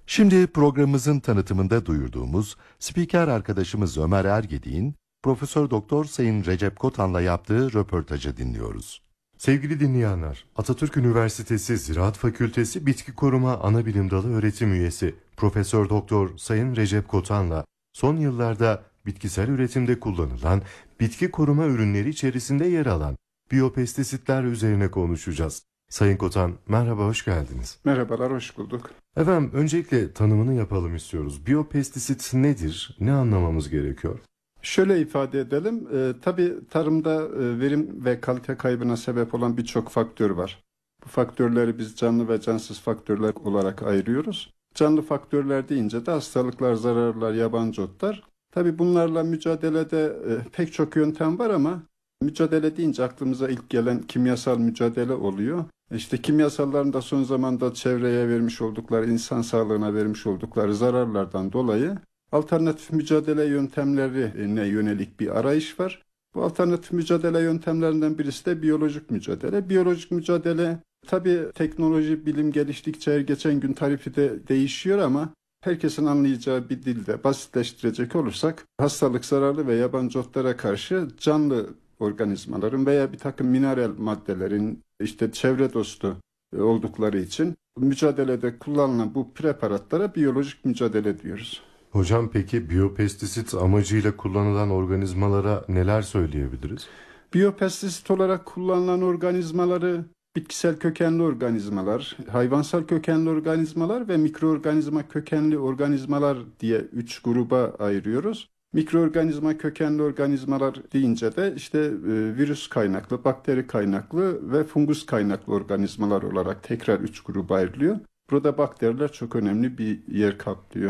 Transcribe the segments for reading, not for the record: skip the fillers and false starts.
Şimdi programımızın tanıtımında duyurduğumuz spiker arkadaşımız Ömer Ergedik'in Profesör Doktor Sayın Recep Kotan'la yaptığı röportajı dinliyoruz. Sevgili dinleyenler, Atatürk Üniversitesi Ziraat Fakültesi Bitki Koruma Anabilim Dalı öğretim üyesi Profesör Doktor Sayın Recep Kotan'la son yıllarda bitkisel üretimde kullanılan bitki koruma ürünleri içerisinde yer alan biyopestisitler üzerine konuşacağız. Sayın Kotan, merhaba, hoş geldiniz. Merhabalar, hoş bulduk. Efendim, öncelikle tanımını yapalım istiyoruz. Biyopestisit nedir? Ne anlamamız gerekiyor? Şöyle ifade edelim, tabii tarımda verim ve kalite kaybına sebep olan birçok faktör var. Bu faktörleri biz canlı ve cansız faktörler olarak ayırıyoruz. Canlı faktörler deyince de hastalıklar, zararlar, yabancı otlar. Tabii bunlarla mücadelede pek çok yöntem var ama mücadele deyince aklımıza ilk gelen kimyasal mücadele oluyor. İşte kimyasalların da son zamanda çevreye vermiş oldukları, insan sağlığına vermiş oldukları zararlardan dolayı alternatif mücadele yöntemlerine yönelik bir arayış var. Bu alternatif mücadele yöntemlerinden birisi de biyolojik mücadele. Biyolojik mücadele tabii teknoloji, bilim geliştikçe her geçen gün tarifi de değişiyor ama herkesin anlayacağı bir dilde basitleştirecek olursak hastalık, zararlı ve yabancı otlara karşı canlı organizmaların veya bir takım mineral maddelerin işte çevre dostu oldukları için mücadelede kullanılan bu preparatlara biyolojik mücadele diyoruz. Hocam, peki biyopestisit amacıyla kullanılan organizmalara neler söyleyebiliriz? Biyopestisit olarak kullanılan organizmaları bitkisel kökenli organizmalar, hayvansal kökenli organizmalar ve mikroorganizma kökenli organizmalar diye 3 gruba ayırıyoruz. Mikroorganizma kökenli organizmalar deyince de işte virüs kaynaklı, bakteri kaynaklı ve fungus kaynaklı organizmalar olarak tekrar 3 gruba ayrılıyor. Burada bakteriler çok önemli bir yer kaplıyor.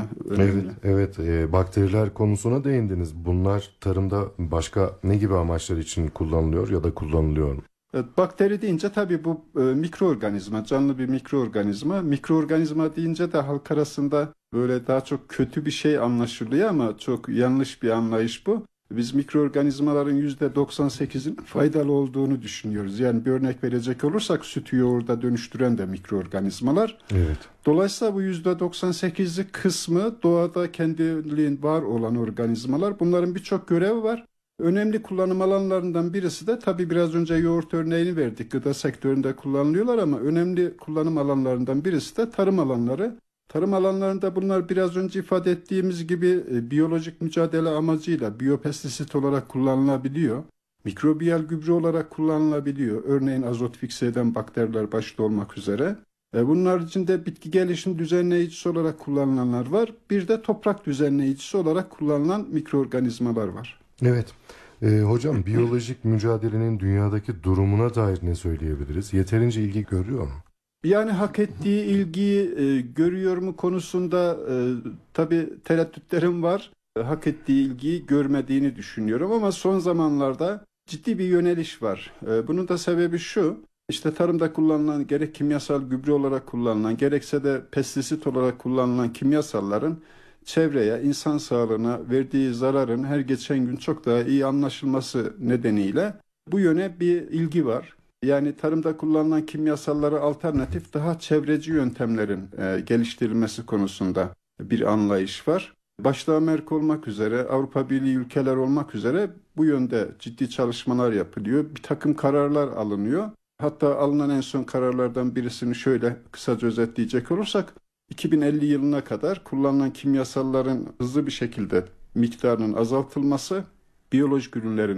Evet, bakteriler konusuna değindiniz. Bunlar tarımda başka ne gibi amaçlar için kullanılıyor ya da kullanılıyor mu? Evet, bakteri deyince tabii bu mikroorganizma, canlı bir mikroorganizma. Mikroorganizma deyince de halk arasında böyle daha çok kötü bir şey anlaşılıyor ama çok yanlış bir anlayış bu. Biz mikroorganizmaların %98'in faydalı olduğunu düşünüyoruz. Yani bir örnek verecek olursak sütü yoğurda dönüştüren de mikroorganizmalar. Evet. Dolayısıyla bu %98'lik kısmı doğada kendiliğin var olan organizmalar. Bunların birçok görevi var. Önemli kullanım alanlarından birisi de tabii biraz önce yoğurt örneğini verdik. Gıda sektöründe kullanılıyorlar ama önemli kullanım alanlarından birisi de tarım alanları. Tarım alanlarında bunlar biraz önce ifade ettiğimiz gibi biyolojik mücadele amacıyla biyopestisit olarak kullanılabiliyor. Mikrobiyal gübre olarak kullanılabiliyor. Örneğin azot fikse eden bakteriler başta olmak üzere. Bunun haricinde bitki gelişim düzenleyicisi olarak kullanılanlar var. Bir de toprak düzenleyicisi olarak kullanılan mikroorganizmalar var. Evet. Hocam, biyolojik mücadelenin dünyadaki durumuna dair ne söyleyebiliriz? Yeterince ilgi görüyor mu? Yani hak ettiği ilgiyi görüyor mu konusunda tabii tereddütlerim var. Hak ettiği ilgiyi görmediğini düşünüyorum ama son zamanlarda ciddi bir yöneliş var. Bunun da sebebi şu, işte tarımda kullanılan gerek kimyasal gübre olarak kullanılan gerekse de pestisit olarak kullanılan kimyasalların çevreye, insan sağlığına verdiği zararın her geçen gün çok daha iyi anlaşılması nedeniyle bu yöne bir ilgi var. Yani tarımda kullanılan kimyasallara alternatif daha çevreci yöntemlerin geliştirilmesi konusunda bir anlayış var. Başta Amerika olmak üzere, Avrupa Birliği ülkeler olmak üzere bu yönde ciddi çalışmalar yapılıyor. Bir takım kararlar alınıyor. Hatta alınan en son kararlardan birisini şöyle kısaca özetleyecek olursak, 2050 yılına kadar kullanılan kimyasalların hızlı bir şekilde miktarının azaltılması, biyolojik ürünlerin